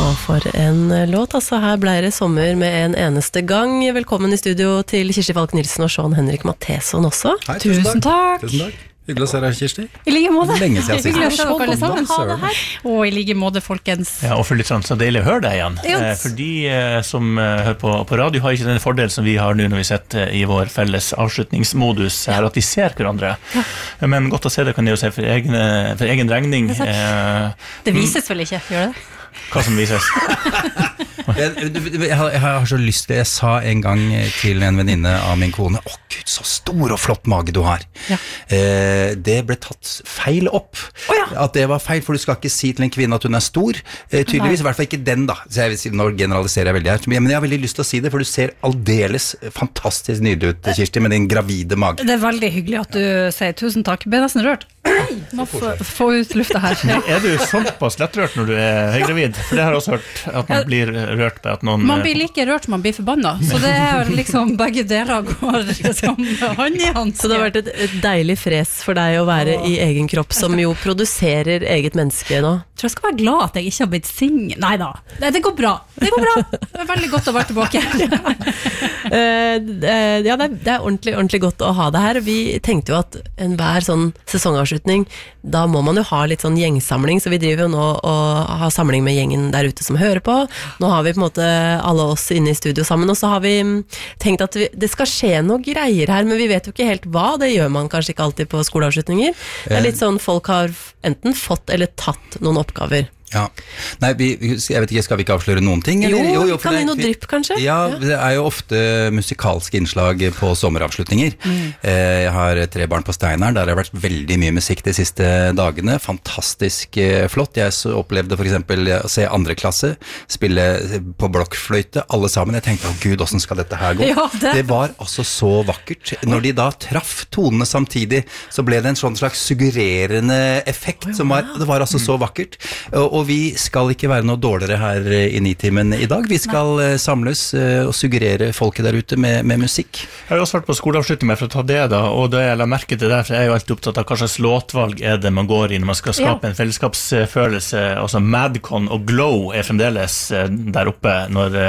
for en låt. Altså, her ble det sommer med en eneste gang. Velkommen i studio til Kirsti Falk Nilsen og Sean Henrik Matheson også. Hei, Tusen takk. Tusen takk. Hyggelig å se deg, Kirsti. I like måte. Lenge siden sist. Hyggelig å se dere alle sammen. Ha det her. Og i like måte, folkens. Ja, og for litt sånn, så deilig å høre deg igjen. Yes. For de som hører på radio har ikke den fordel som vi har nå når vi sitter i vår felles avslutningsmodus her, at de ser hverandre. Ja. Men godt å se det kan jeg jo se for egen regning. Det vises vel ikke, gjør det? Hva som vises? Jeg har så lyst til, jeg sa en gang til en venninne av min kone, Gud, så stor og flott mage du har. Ja. Det ble tatt feil opp. At det var feil, for du skal ikke si til en kvinne at hun er stor. Tydeligvis, i hvert fall ikke den da. Så jeg vil si, nå generaliserer jeg veldig her. Men jeg har veldig lyst til å si det, for du ser aldeles fantastisk nydelig ut, Kirsti, med din gravide mage. Det er veldig hyggelig at du sier tusen takk. Jeg ble nesten rørt. Må få ut lufta her. Er du såpass lettrørt når du er høygravid? For det har jeg også hørt, at man blir rørt på at noen... Man blir like rørt som man blir forbannet. Så det er liksom begge deler går som hånd i hånd. Så det har vært et deilig fres for deg å være i egen kropp, som jo produserer eget menneske nå. Jeg tror jeg skal være glad at jeg ikke har blitt singel. Neida, det går bra. Det går bra. Det er veldig godt å være tilbake. Ja, det er ordentlig godt å ha det her. Vi tenkte jo at enhver sånn sesongavslutning, da må man jo ha litt sånn gjengsamling, så vi driver jo nå og har samling med gjengen der ute som hører på. Nå har vi på en måte alle oss inne i studio sammen, og så har vi tenkt at det skal skje noe greier her, men vi vet jo ikke helt hva. Det gjør man kanskje ikke alltid på skoleavslutninger. Det er litt sånn, folk har enten fått eller tatt noen oppgaver. Ja, nei, jeg vet ikke, skal vi ikke avsløre noen ting? Eller? Jo, kan vi noe drypp kanskje? Ja, det er jo ofte musikalske innslag på sommeravslutninger. Jeg har 3 barn på Steinar, der har det vært veldig mye musikk de siste dagene. Fantastisk flott. Jeg opplevde for eksempel å se 2. klasse spille på blokkfløyte, alle sammen. Jeg tenkte, Gud, hvordan skal dette her gå? Ja, det var altså så vakkert. Når de da traff tonene samtidig, så ble det en sånn slags suggererende effekt, det var altså så vakkert. Og vi skal ikke være noe dårligere her i Nitimen i dag. Vi skal samles og suggerere folket der ute med musikk. Jeg har også vært på skoleavslutning med for å ta det da, og det jeg la merke til der, for jeg er jo alltid opptatt av hva slags låtvalg er det man går i når man skal skape en fellesskapsfølelse. Altså Madcon og Glow er fremdeles der oppe når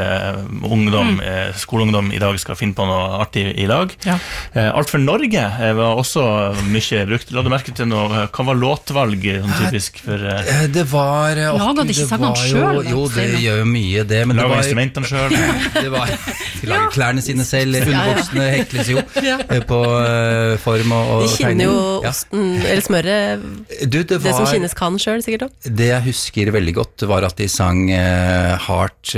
skoleungdom i dag skal finne på noe artig i dag. Ja. Alt for Norge var også mye brukt. La du merke til noe, hva var låtvalg typisk for... Det var lager de ikke sangene selv? Jo, det gjør jo mye det, men lager instrumentene selv. Det var, de lager klærne sine selv, fullvoksne hekles jo på form og tegning. De kinner jo osten, eller smøret, det som kinnes kan selv, sikkert da. Det jeg husker veldig godt var at de sang Heart,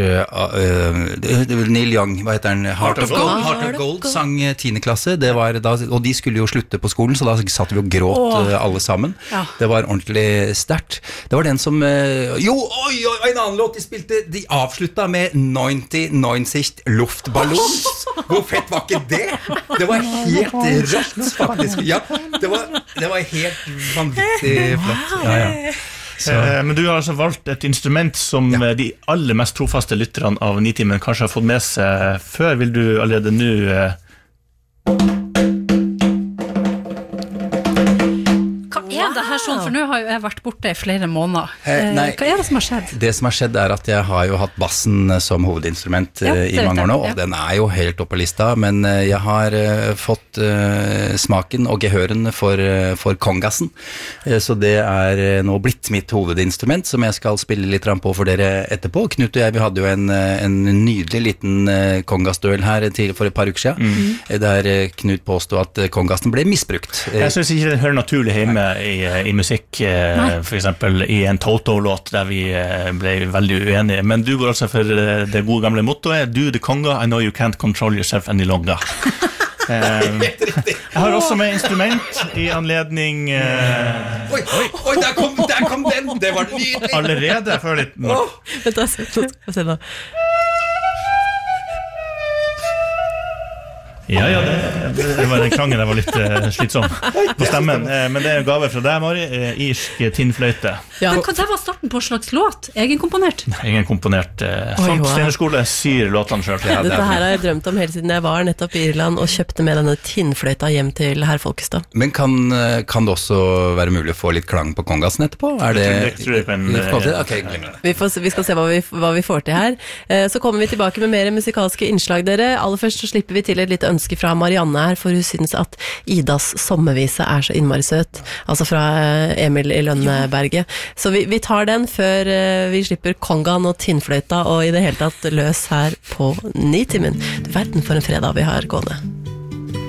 Neil Young, hva heter den? Heart of Gold sang 10. klasse, det var da, og de skulle jo slutte på skolen, så da satt vi og gråt alle sammen. Det var ordentlig sterkt. Det var den som en annen låt de avslutta med 99 luftballon. Hvor fett var ikke det? Det var helt rått faktisk. Ja, det var helt vanvittig flott. Men du har altså valgt et instrument som de aller mest trofaste lytterne av Nitimen kanskje har fått med seg før. Vil du allerede nå det her sånn, for nå har jo jeg vært borte i flere måneder. Hva er det som har skjedd? Det som har skjedd er at jeg har jo hatt bassen som hovedinstrument i mange år nå, og den er jo helt oppe på lista, men jeg har fått smaken og gehøren for kongassen, så det er nå blitt mitt hovedinstrument, som jeg skal spille litt på for dere etterpå. Knut og jeg, vi hadde jo en nydelig liten kongasduell her for et par uker siden, der Knut påstod at kongassen ble misbrukt. Jeg synes ikke det hører naturlig hjemme i musikk, for eksempel i en Toto-låt der vi ble veldig uenige, men du går altså for det gode gamle mottoet Do the conga, I know you can't control yourself any longer. Jeg har også med instrument i anledning Oi, der kom den, det var nydelig. Allerede før litt Vent da, se nå. Ja, det var den klangen der var litt slitsom på stemmen. Men det en gave fra deg, Mari, irsk tinnfløyte. Ja. Men hva det var starten på slags låt? Egenkomponert? Egenkomponert. Sånt Steinerskole syr låtene selv. Ja, dette her har jeg drømt om hele siden jeg var nettopp i Irland og kjøpte med denne tinnfløyta hjem til herr Folkestad. Men kan det også være mulig å få litt klang på kongasen etterpå? Det tror jeg kan... Okay, vi skal se hva vi får til her. Så kommer vi tilbake med mer musikalske innslag, dere. Aller først så slipper vi til et lite ønske fra Marianne her, for hun synes at Idas sommervise er så innmari søt. Altså fra Emil i Lønneberget. Så vi tar den før vi slipper kongaen og tinnfløyta og i det hele tatt løs her på Nitimen. Du verden for en fredag vi har gående.